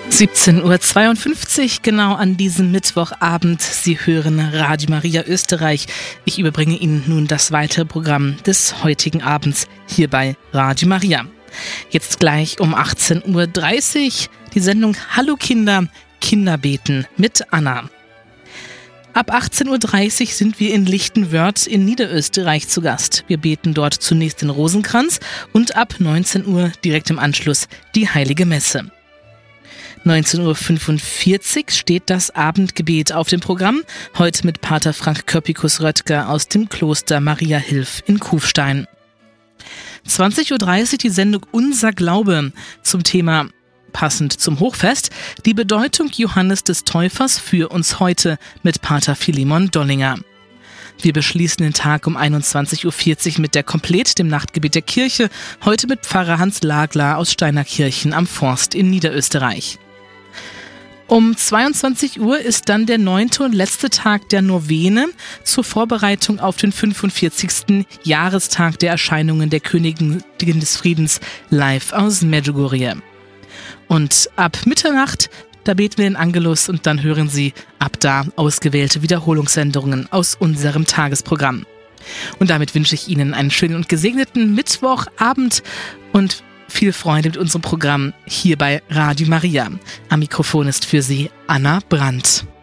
17:52 Uhr, genau an diesem Mittwochabend. Sie hören Radio Maria Österreich. Ich überbringe Ihnen nun das weitere Programm des heutigen Abends hier bei Radio Maria. Jetzt gleich um 18:30 Uhr die Sendung Hallo Kinder, Kinderbeten mit Anna. Ab 18:30 Uhr sind wir in Lichtenwörth in Niederösterreich zu Gast. Wir beten dort zunächst den Rosenkranz und ab 19 Uhr direkt im Anschluss die Heilige Messe. 19:45 Uhr steht das Abendgebet auf dem Programm, heute mit Pater Frank Köppikus-Röttger aus dem Kloster Maria Hilf in Kufstein. 20:30 Uhr die Sendung Unser Glaube zum Thema, passend zum Hochfest, die Bedeutung Johannes des Täufers für uns heute mit Pater Philemon Dollinger. Wir beschließen den Tag um 21:40 Uhr mit der Komplett, dem Nachtgebet der Kirche, heute mit Pfarrer Hans Lagler aus Steinerkirchen am Forst in Niederösterreich. Um 22 Uhr ist dann der 9. und letzte Tag der Novene zur Vorbereitung auf den 45. Jahrestag der Erscheinungen der Königin des Friedens live aus Medjugorje. Und ab Mitternacht, da beten wir den Angelus und dann hören Sie ab da ausgewählte Wiederholungssendungen aus unserem Tagesprogramm. Und damit wünsche ich Ihnen einen schönen und gesegneten Mittwochabend und viel Freude mit unserem Programm hier bei Radio Maria. Am Mikrofon ist für Sie Anna Brandt.